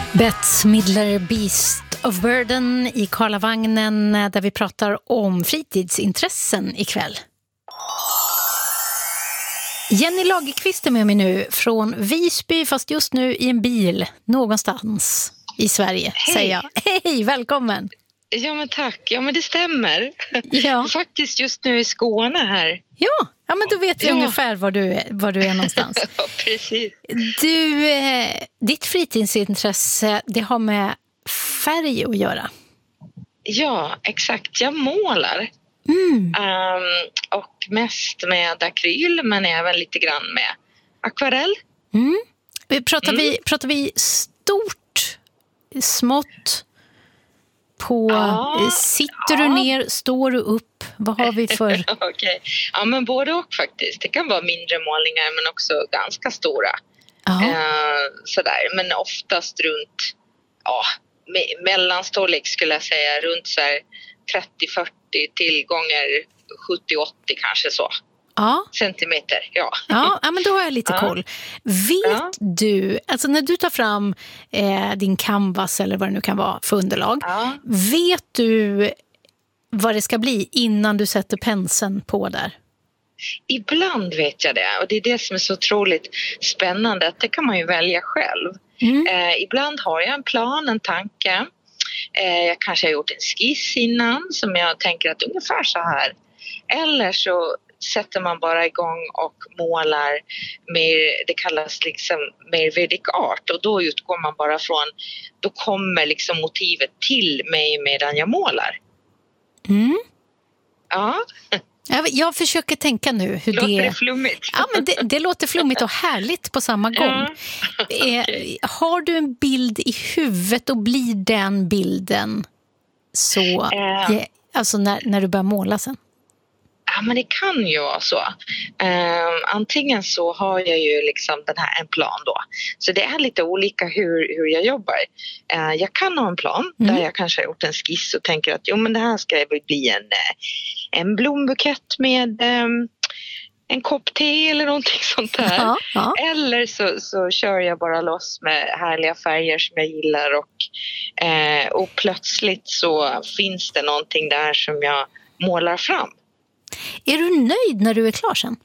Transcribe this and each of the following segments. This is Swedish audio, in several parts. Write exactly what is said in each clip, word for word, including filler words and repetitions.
Bette Midler, Beast of Burden i Karlavagnen, där vi pratar om fritidsintressen ikväll. Jenny Lagerqvist är med mig nu från Visby, fast just nu i en bil någonstans i Sverige. Hej. Säger jag. Hej, välkommen. Ja men tack, ja men det stämmer. Ja. Faktiskt just nu i Skåne här. Ja, ja men då vet jag ja. ungefär var du är, var du är någonstans. Ja, precis. Du, eh, ditt fritidsintresse, det har med färg att göra. Ja, exakt. Jag målar. Mm. Um, och mest med akryl, men även lite grann med akvarell. Mm. Pratar, Mm. vi, pratar vi stort, smått? På, Ja, sitter ja. du ner, står du upp? Vad har vi för... Okej. Ja, men både och faktiskt. Det kan vara mindre målningar men också ganska stora. Uh, sådär. Men oftast runt ja, me- mellanstorlek skulle jag säga. Runt så här trettio fyrtio till gånger sjuttio åttio kanske så. Ja. Centimeter, ja. Ja, ja, men då har jag lite ja. koll. Vet ja. du, alltså när du tar fram eh, din canvas eller vad det nu kan vara för underlag, Ja. vet du vad det ska bli innan du sätter penseln på där? Ibland vet jag det, och det är det som är så otroligt spännande, att det kan man ju välja själv. Mm. Eh, ibland har jag en plan, en tanke. Eh, jag kanske har gjort en skiss innan som jag tänker att ungefär så här. Eller så sätter man bara igång och målar mer, det kallas liksom mer Vedic art, och då utgår man bara från, då kommer liksom motivet till mig medan jag målar. Mm. Ja. Jag, jag försöker tänka nu hur låter det... det flummigt? Ja, men det, det låter flummigt och härligt på samma gång. Ja. Okay. Eh, har du en bild i huvudet och blir den bilden så... Uh. Eh, alltså när, när du börjar måla sen? Ja, men det kan ju vara så. Uh, antingen så har jag ju liksom den här en plan då. Så det är lite olika hur, hur jag jobbar. Uh, jag kan ha en plan mm. där jag kanske har gjort en skiss och tänker att jo, men det här ska bli en, en blombukett med um, en kopp te eller någonting sånt där. Ja, ja. Eller så, så kör jag bara loss med härliga färger som jag gillar och, uh, och plötsligt så finns det någonting där som jag målar fram. Är du nöjd när du är klar sen?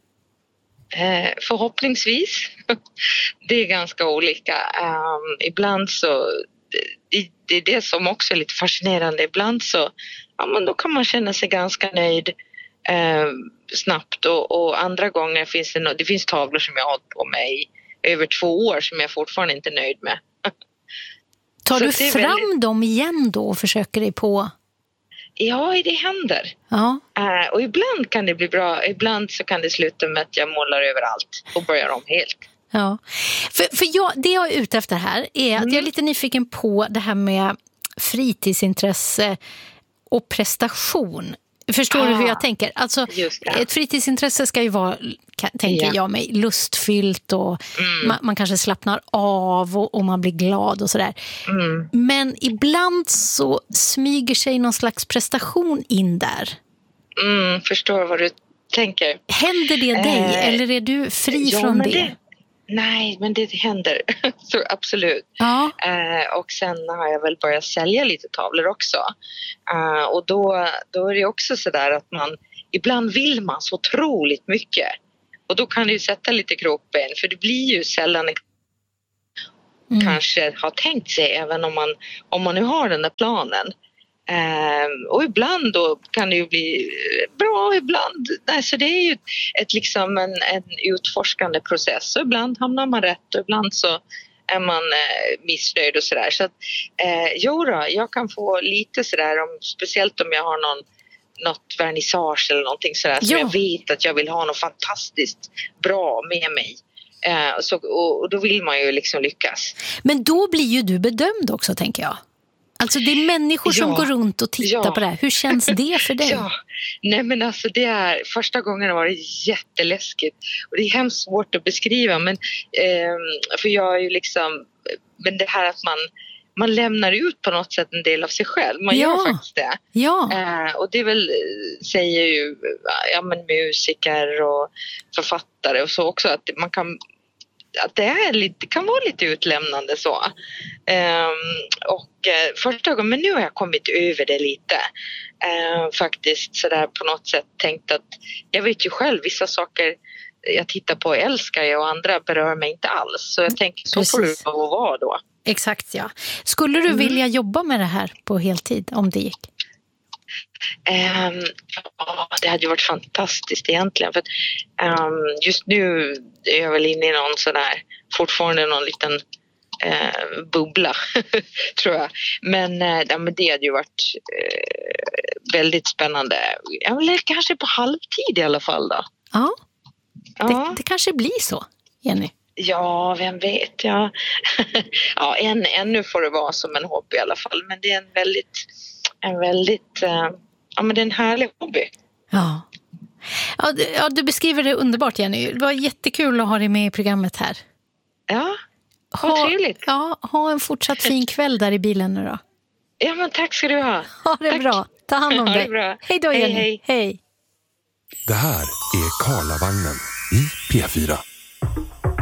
Eh, förhoppningsvis. Det är ganska olika. Um, ibland så, det, det är det som också är lite fascinerande. Ibland så, ja men då kan man känna sig ganska nöjd eh, snabbt. Och, och andra gånger finns det, no- det finns tavlor som jag har hållit på med i över två år som jag fortfarande inte är nöjd med. Tar så du fram väldigt... dem igen då och försöker dig på? Ja, det händer. Ja. Uh, och ibland kan det bli bra. Ibland så kan det sluta med att jag målar överallt och börjar om helt. Ja. För, för jag, det jag är ute efter här är att Mm. jag är lite nyfiken på det här med fritidsintresse och prestation. Förstår ah, du hur jag tänker? Alltså, ett fritidsintresse ska ju vara, tänker ja. jag mig, lustfyllt och mm. man, man kanske slappnar av och, och man blir glad och sådär. Mm. Men ibland så smyger sig någon slags prestation in där. Mm, förstår vad du tänker. Händer det dig eh, eller är du fri ja, från det? det? Nej, men det händer. Så absolut. Ja. Eh, och sen har jag väl börjat sälja lite tavlor också. Eh, och då, då är det också sådär att man, ibland vill man så otroligt mycket. Och då kan det ju sätta lite krokben, för det blir ju sällan mm. kanske har tänkt sig, även om man, om man nu har den där planen. Um, och ibland då kan det ju bli bra, ibland nej, så det är ju ett, liksom en, en utforskande process, och ibland hamnar man rätt och ibland så är man eh, missnöjd och sådär, så att eh, jo då, jag kan få lite sådär, om, speciellt om jag har någon, något vernissage eller någonting sådär som jag vet att jag vill ha något fantastiskt bra med mig. Eh, så, och, och då vill man ju liksom lyckas. Men då blir ju du bedömd också, tänker jag. Alltså det är människor som ja, går runt och tittar ja. på det här. Hur känns det för dig? Ja, nej men alltså det är, första gången var det jätteläskigt. Och det är hemskt svårt att beskriva. Men, eh, för jag är ju liksom, men det här att man, man lämnar ut på något sätt en del av sig själv. Man ja. gör faktiskt det. Ja. Eh, och det är väl, säger ju ja, men musiker och författare och så också, att man kan att det, är lite, det kan vara lite utlämnande så. Um, och uh, första gången, men nu har jag kommit över det lite. Uh, faktiskt sådär på något sätt tänkt att jag vet ju själv vissa saker jag tittar på och älskar jag och andra berör mig inte alls. Så jag tänker så. Precis. Får det vara då. Exakt, ja. Skulle du mm. vilja jobba med det här på heltid om det gick? Um, ja, det hade ju varit fantastiskt egentligen. För att, um, just nu är jag väl inne i någon sån här, fortfarande någon liten uh, bubbla tror jag. Men, uh, ja, men det hade ju varit uh, väldigt spännande. Eller kanske på halvtid i alla fall då. Ja, ja. Det, det kanske blir så, Jenny. Ja, vem vet jag. Ja, än, ännu får det vara som en hobby i alla fall. Men det är en väldigt, en väldigt, uh, ja men det är en härlig hobby. Ja. Ja, du, ja, du beskriver det underbart, Jenny. Det var jättekul att ha dig med i programmet här. Ja, vad ha, trevligt. Ja, ha en fortsatt fin kväll där i bilen nu då. Ja, men tack ska du ha. Ha det tack. Bra. Ta hand om ha dig. Det bra. Hej då, Jenny. Hej, hej. Hej. Det här är Karlavagnen i P fyra.